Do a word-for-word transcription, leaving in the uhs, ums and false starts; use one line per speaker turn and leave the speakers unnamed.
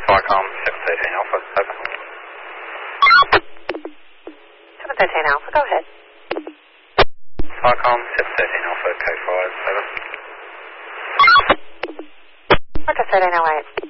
Viacom seven thirteen Alpha, over.
seven thirteen Alpha, go ahead.
Viacom seven thirteen Alpha, code five, over.
Roger, thirteen oh eight.